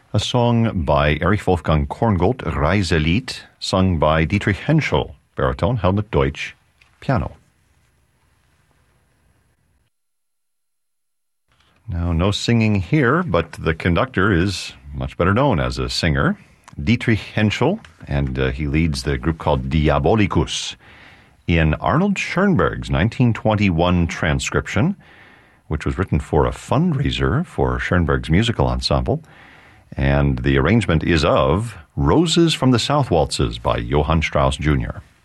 A song by Erich Wolfgang Korngold, Reiselied, sung by Dietrich Henschel, baritone, Helmut Deutsch, piano. Now, no singing here, but the conductor is much better known as a singer, Dietrich Henschel, and he leads the group called Diabolicus in Arnold Schoenberg's 1921 transcription, which was written for a fundraiser for Schoenberg's musical ensemble. And the arrangement is of Roses from the South Waltzes by Johann Strauss Jr.